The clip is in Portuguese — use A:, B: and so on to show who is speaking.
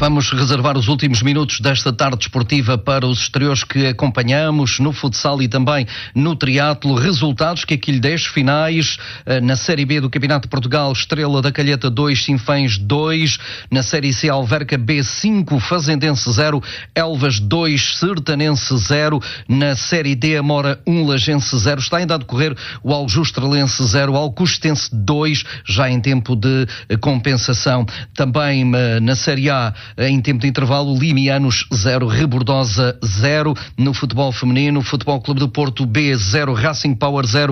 A: Vamos reservar os últimos minutos desta tarde desportiva para os exteriores que acompanhamos no futsal e também no triatlo. Resultados que aqui lhe deixo finais na Série B do Campeonato de Portugal: Estrela da Calheta 2, Sinfãs 2. Na Série C, Alverca B 5, Fazendense 0, Elvas 2, Sertanense 0. Na Série D, Amora 1, Lagense 0. Está ainda a decorrer o Aljustrelense 0, Alcostense 2, já em tempo de compensação. Também na Série A, em tempo de intervalo, Limianos 0, Rebordosa 0. No futebol feminino, Futebol Clube do Porto B 0, Racing Power 0,